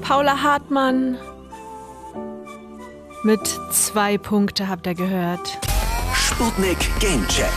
Paula Hartmann mit 2 Punkte habt ihr gehört. Sputnik Gamecheck.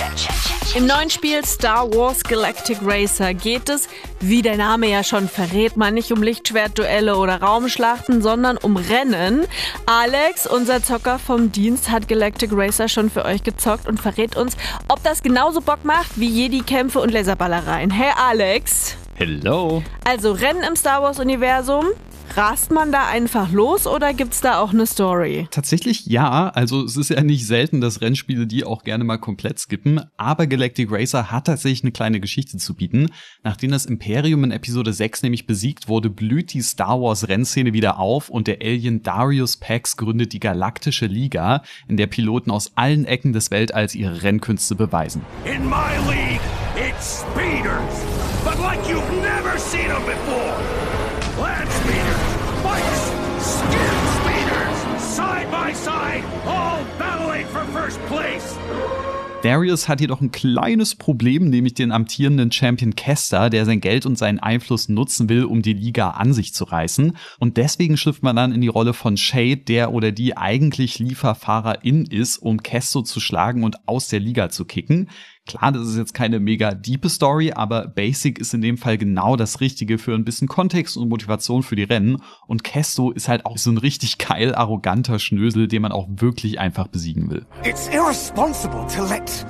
Im neuen Spiel Star Wars Galactic Racer geht es, wie der Name ja schon verrät, mal nicht um Lichtschwertduelle oder Raumschlachten, sondern um Rennen. Alex, unser Zocker vom Dienst, hat Galactic Racer schon für euch gezockt und verrät uns, ob das genauso Bock macht wie Jedi-Kämpfe und Laserballereien. Hey Alex. Hello. Also Rennen im Star Wars-Universum. Rast man da einfach los oder gibt's da auch eine Story? Tatsächlich ja, also es ist ja nicht selten, dass Rennspiele die auch gerne mal komplett skippen, aber Galactic Racer hat tatsächlich eine kleine Geschichte zu bieten. Nachdem das Imperium in Episode 6 nämlich besiegt wurde, blüht die Star Wars Rennszene wieder auf und der Alien Darius Pax gründet die Galaktische Liga, in der Piloten aus allen Ecken des Weltalls ihre Rennkünste beweisen. In my league, it's speeders, but like you've never seen them before. Land speeders, bikes, skin speeders, side by side, all battling for first place. Darius hat jedoch ein kleines Problem, nämlich den amtierenden Champion Kester, der sein Geld und seinen Einfluss nutzen will, um die Liga an sich zu reißen. Und deswegen schlüpft man dann in die Rolle von Shade, der oder die eigentlich Lieferfahrerin ist, um Kesto zu schlagen und aus der Liga zu kicken. Klar, das ist jetzt keine mega diepe Story, aber Basic ist in dem Fall genau das Richtige für ein bisschen Kontext und Motivation für die Rennen. Und Kesto ist halt auch so ein richtig geil arroganter Schnösel, den man auch wirklich einfach besiegen will. It's irresponsible to let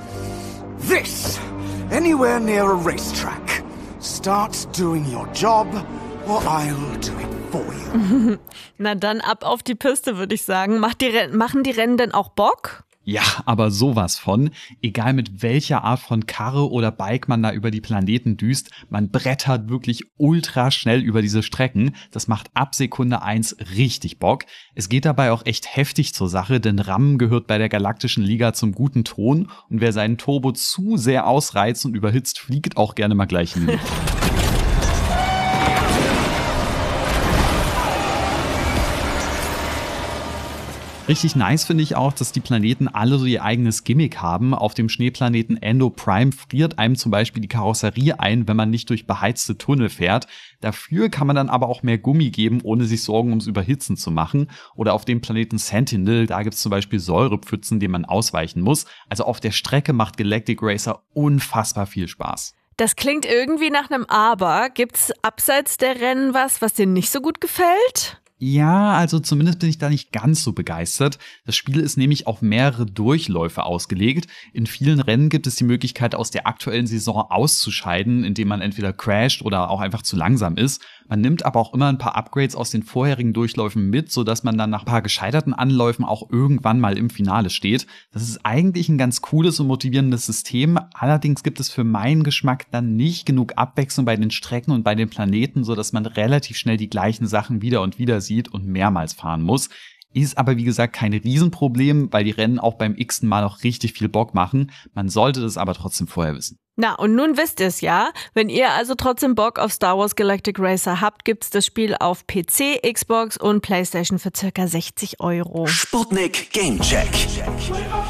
this anywhere near a racetrack. Start doing your job or I'll do it for you. Na dann ab auf die Piste, würde ich sagen. Machen die Rennen denn auch Bock? Ja, aber sowas von. Egal mit welcher Art von Karre oder Bike man da über die Planeten düst, man brettert wirklich ultra schnell über diese Strecken. Das macht ab Sekunde 1 richtig Bock. Es geht dabei auch echt heftig zur Sache, denn Rammen gehört bei der Galaktischen Liga zum guten Ton und wer seinen Turbo zu sehr ausreizt und überhitzt, fliegt auch gerne mal gleich in die Luft. Richtig nice finde ich auch, dass die Planeten alle so ihr eigenes Gimmick haben. Auf dem Schneeplaneten Endo Prime friert einem zum Beispiel die Karosserie ein, wenn man nicht durch beheizte Tunnel fährt. Dafür kann man dann aber auch mehr Gummi geben, ohne sich Sorgen ums Überhitzen zu machen. Oder auf dem Planeten Sentinel, da gibt es zum Beispiel Säurepfützen, denen man ausweichen muss. Also auf der Strecke macht Galactic Racer unfassbar viel Spaß. Das klingt irgendwie nach einem Aber. Gibt's abseits der Rennen was dir nicht so gut gefällt? Ja, also zumindest bin ich da nicht ganz so begeistert. Das Spiel ist nämlich auf mehrere Durchläufe ausgelegt. In vielen Rennen gibt es die Möglichkeit, aus der aktuellen Saison auszuscheiden, indem man entweder crasht oder auch einfach zu langsam ist. Man nimmt aber auch immer ein paar Upgrades aus den vorherigen Durchläufen mit, sodass man dann nach ein paar gescheiterten Anläufen auch irgendwann mal im Finale steht. Das ist eigentlich ein ganz cooles und motivierendes System. Allerdings gibt es für meinen Geschmack dann nicht genug Abwechslung bei den Strecken und bei den Planeten, sodass man relativ schnell die gleichen Sachen wieder und wieder sieht und mehrmals fahren muss. Ist aber wie gesagt kein Riesenproblem, weil die Rennen auch beim x-ten Mal noch richtig viel Bock machen. Man sollte das aber trotzdem vorher wissen. Na, und nun wisst ihr es ja. Wenn ihr also trotzdem Bock auf Star Wars Galactic Racer habt, gibt's das Spiel auf PC, Xbox und PlayStation für ca. 60 €. Sputnik Gamecheck.